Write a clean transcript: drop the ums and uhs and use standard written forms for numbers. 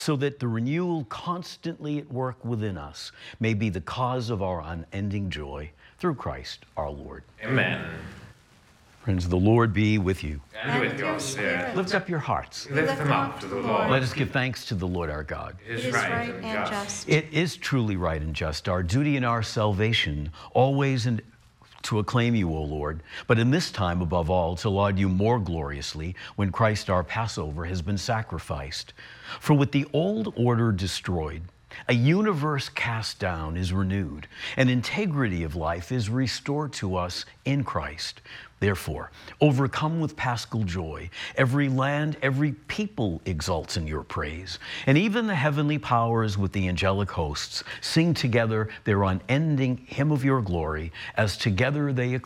so that the renewal constantly at work within us may be the cause of our unending joy through Christ our Lord. Amen. Friends, the Lord be with you. And with your spirit. Lift up your hearts. Lift them up to the Lord. Let us give thanks to the Lord our God. It is right and just. It is truly right and just, our duty and our salvation, always and to acclaim you, O Lord, but in this time above all to laud you more gloriously when Christ our Passover has been sacrificed. For with the old order destroyed, a universe cast down is renewed, and integrity of life is restored to us in Christ. Therefore, overcome with paschal joy, every land, every people exults in your praise, and even the heavenly powers with the angelic hosts sing together their unending hymn of your glory, as together they